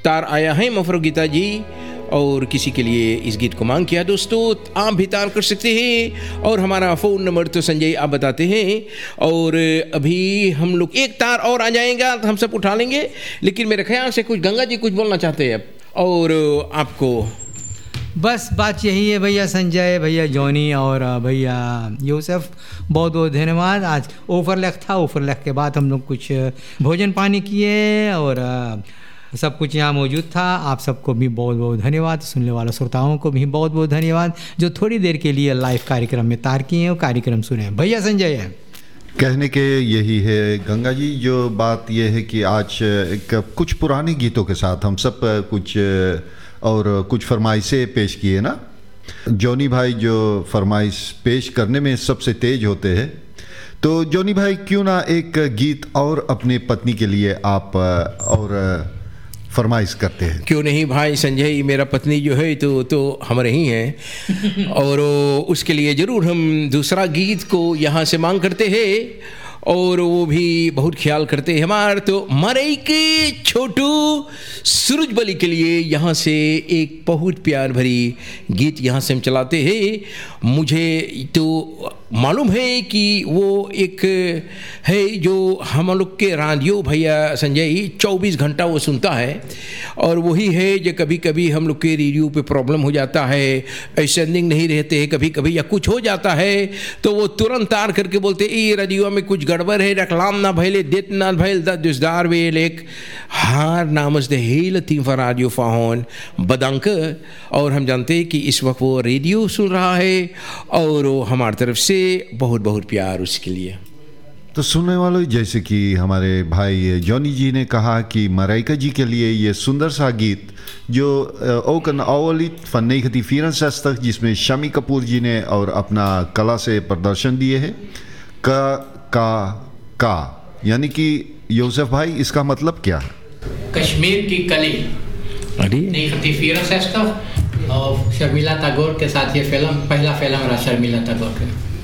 तार आया है मफरुगीता जी और किसी के लिए इस गीत को मांग किया। दोस्तों आप भी तार कर सकते हैं और हमारा फ़ोन नंबर तो संजय आप बताते हैं। और अभी हम लोग एक तार और आ जाएगा तो हम सब उठा लेंगे, लेकिन मेरे ख्याल से कुछ गंगा जी कुछ बोलना चाहते हैं अब और आपको। बस बात यही है भैया संजय, भैया जॉनी और भैया यूसुफ, बहुत बहुत धन्यवाद। आज ओवरलैक था, ओवरलैक के बाद हम लोग कुछ भोजन पानी किए और सब कुछ यहाँ मौजूद था। आप सबको भी बहुत बहुत धन्यवाद, सुनने वाले श्रोताओं को भी बहुत बहुत धन्यवाद जो थोड़ी देर के लिए लाइव कार्यक्रम में तार किए और कार्यक्रम सुने। भैया संजय है कहने के यही है गंगा जी, जो बात यह है कि आज कुछ पुराने गीतों के साथ हम सब कुछ और कुछ फरमाइशें पेश किए ना। जॉनी भाई जो फरमाइश पेश करने में सबसे तेज होते हैं, तो जॉनी भाई क्यों ना एक गीत और अपने पत्नी के लिए आप और फरमाइश करते हैं। क्यों नहीं भाई संजय, मेरा पत्नी जो है तो हमारे ही हैं और उसके लिए ज़रूर हम दूसरा गीत को यहाँ से मांग करते हैं और वो भी बहुत ख्याल करते हैं हमारे। तो मरई के छोटू सूरजबली के लिए यहाँ से एक बहुत प्यार भरी गीत यहाँ से हम चलाते हैं। मुझे तो मालूम है कि वो एक है जो हम लोग के रेडियो भैया संजय 24 घंटा वो सुनता है और वही है जो कभी कभी हम लोग के रेडियो पे प्रॉब्लम हो जाता है, सेंडिंग नहीं रहते हैं कभी कभी या कुछ हो जाता है तो वो तुरंत तार करके बोलते ये रेडियो में कुछ गड़बड़ है, रखलाम ना भैले देत ना भैल दुसदार वेल एक हार नामस दे हेल तीन फर रेडियो फाहोन बदंक। और हम जानते हैं कि इस वक्त वो रेडियो सुन रहा है और वो हमारी तरफ से बहुत बहुत प्यार उसके लिए। तो सुनने वालों, जैसे कि हमारे भाई जॉनी जी ने कहा कि मराइका जी के लिए ये सुंदर सा गीत जो ओकन अवलित फन्ने खती 64 जिसमें शमी कपूर जी ने और अपना कला से प्रदर्शन दिए हैं। का यानी कि यूसुफ भाई इसका मतलब क्या है? कश्मीर की कली 64 और शर्मिला टैगोर के साथ ये फिल्म पहला फिल्म रहा शर्मिला टैगोर का।